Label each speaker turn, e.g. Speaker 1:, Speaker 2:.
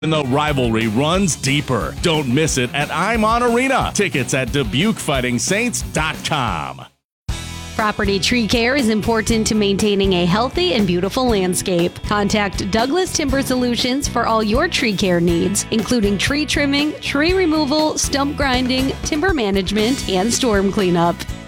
Speaker 1: And the rivalry runs deeper. Don't miss it at I'm On Arena. Tickets at DubuqueFightingSaints.com.
Speaker 2: Property tree care is important to maintaining a healthy and beautiful landscape. Contact Douglas Timber Solutions for all your tree care needs, including tree trimming, tree removal, stump grinding, timber management, and storm cleanup.